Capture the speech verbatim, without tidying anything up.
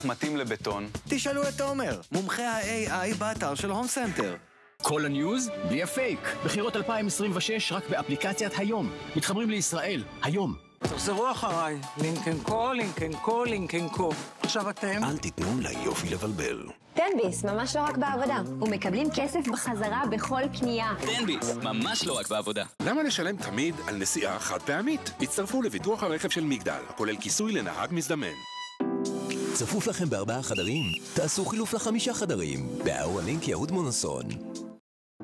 מתאים לבטון. תשאלו את תומר, מומחה ה-איי איי באתר של הום סנטר. כל הניוז בלי הפייק. בחירות אלפיים עשרים ושש רק באפליקציית היום. מתחברים לישראל, היום. תחזרו אחריי. לינקן קו, לינקן קו, לינקן קו. עכשיו אתם. אל תיתנו ליופי לבלבל. תן-ביס, ממש לא רק בעבודה. ומקבלים כסף בחזרה בכל קנייה. תן-ביס, ממש לא רק בעבודה. למה לשלם תמיד על נסיעה חד פעמית? הצטרפו לביטוח הרכב של מגדל, הכולל כיסוי לנהג מזדמן. צפוף לכם בארבעה חדרים? תעשו חילוף לחמישה חדרים. באהרון לינק יהוד מונוסון.